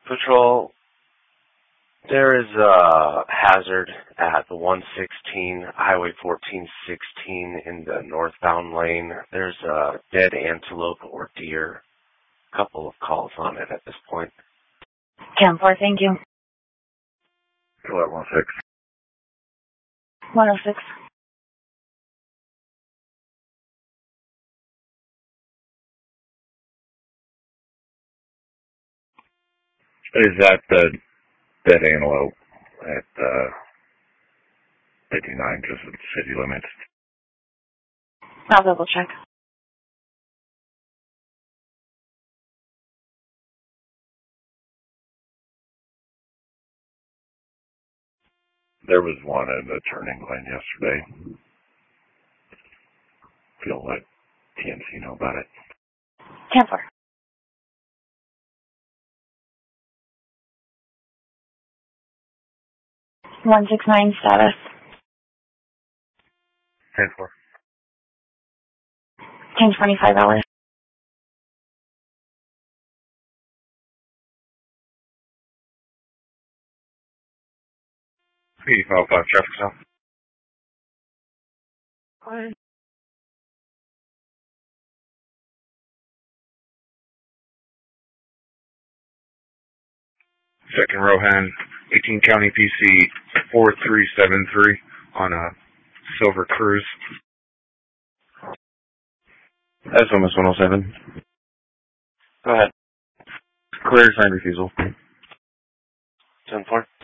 Patrol, there is a hazard at the 116, Highway 1416 in the northbound lane. There's a dead antelope or deer. A couple of calls on it at this point. 10-4, thank you. Alert 106. 106. Is that the dead antelope at 59, just at the city limits? I'll double check. There was one in the turning lane yesterday. If you'll let TNC know about it. 10-4. $169 status. 10-4. 10-25. Hey, 505 traffic stop. Go ahead. Second Rohan, 18 County PC 4373 on a Silver Cruise. That's almost 107. Go ahead. Clear sign refusal. 10-4.